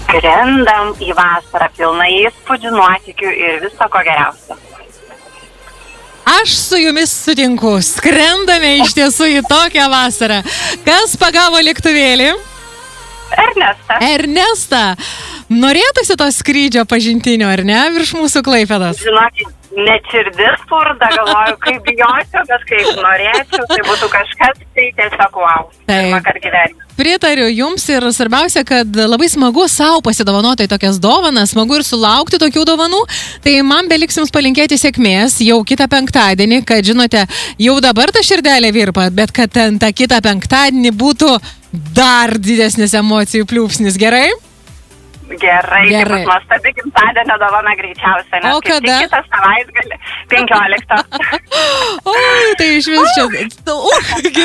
Skrendam į vasarą pilną įspūdžių, nuotykių ir viso ko geriausio. Aš su jumis sutinku, skrendame iš tiesų į tokią vasarą. Kas pagavo lėktuvėlį? Ernesta. Norėtųsi to skrydžio pažintinio, ar ne, virš mūsų Klaipėdos? Žinokit, net širdis spurda, galvoju, kaip bijočiau, bet kaip norėčiau, tai būtų kažkas, tai tiesiog wow. Pirmąkart gyvenime. Pritariu jums ir svarbiausia, kad labai smagu savo pasidovanoti tokias dovanas, smagu ir sulaukti tokių dovanų. Tai man beliks jums palinkėti sėkmės jau kitą penktadienį, kad žinote, jau dabar ta širdelė virpa, bet kad ten tą kitą penktadienį būtų dar didesnis emocijų pliūpsnis, gerai? Gerai. Tai bus nuostabi gimtadienio dovana greičiausia, nes kaip tik kitą savaitgalį 15. Oi, tai iš vis čia...